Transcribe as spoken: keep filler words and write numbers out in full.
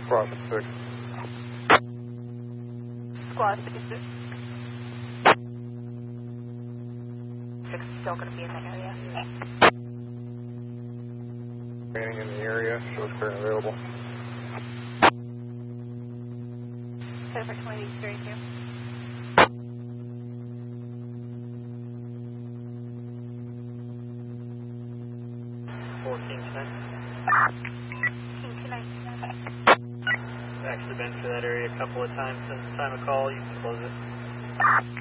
Squad six. Squad six. Six is still going to be in the area. Remaining in the area, shows current available. Set for twenty thirty-two. fourteen tonight. King tonight. Actually been to that area a couple of times since the time of call. You can close it.